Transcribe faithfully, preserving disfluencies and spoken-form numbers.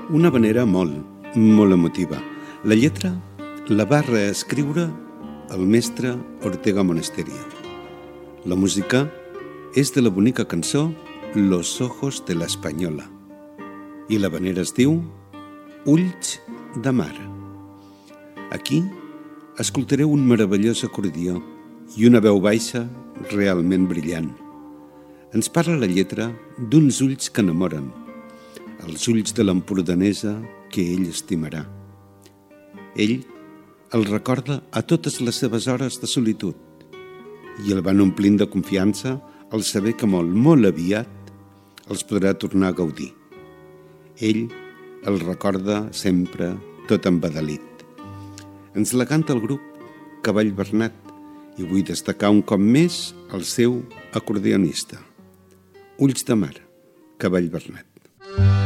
Una manera molt, molt emotiva. La lletra la va reescriure el mestre Ortega Monasterio. La música és de la bonica cançó Los ojos de la Española i la vanera es diu Ulls de mar. Aquí escoltareu un meravellós acordió i una veu baixa realment brillant. Ens parla la lletra d'uns ulls que enamoren, els ulls de l'empordanesa que ell estimarà. Ell el recorda a totes les seves hores de solitud i el van omplint de confiança al saber que molt, molt aviat els podrà tornar a gaudir. Ell el recorda sempre tot embadalit. Ens la canta el grup Cavall Bernat i vull destacar un cop més el seu acordionista. Ulls de mar, Cavall Bernat.